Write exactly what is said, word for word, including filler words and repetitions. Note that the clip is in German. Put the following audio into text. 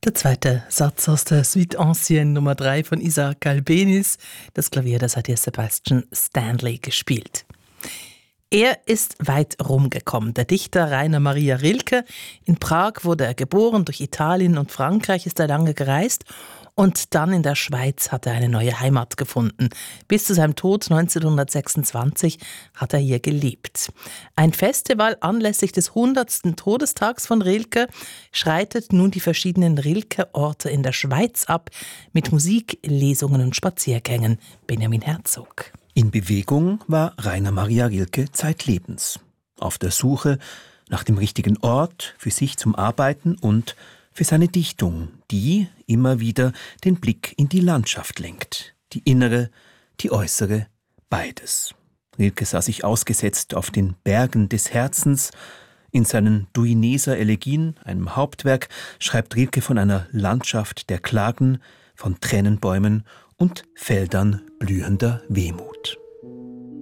Der zweite Satz aus der Suite Ancienne Nummer drei von Isaac Albéniz. Das Klavier, das hat hier Sebastian Stanley gespielt. Er ist weit rumgekommen, der Dichter Rainer Maria Rilke. In Prag wurde er geboren, durch Italien und Frankreich ist er lange gereist und dann in der Schweiz hat er eine neue Heimat gefunden. Bis zu seinem Tod neunzehnhundertsechsundzwanzig hat er hier gelebt. Ein Festival anlässlich des hundertsten Todestags von Rilke schreitet nun die verschiedenen Rilke-Orte in der Schweiz ab mit Musik, Lesungen und Spaziergängen. Benjamin Herzog. In Bewegung war Rainer Maria Rilke zeitlebens. Auf der Suche nach dem richtigen Ort für sich zum Arbeiten und für seine Dichtung, die immer wieder den Blick in die Landschaft lenkt. Die innere, die äußere, beides. Rilke sah sich ausgesetzt auf den Bergen des Herzens. In seinen Duineser Elegien, einem Hauptwerk, schreibt Rilke von einer Landschaft der Klagen, von Tränenbäumen und Feldern blühender Wehmut.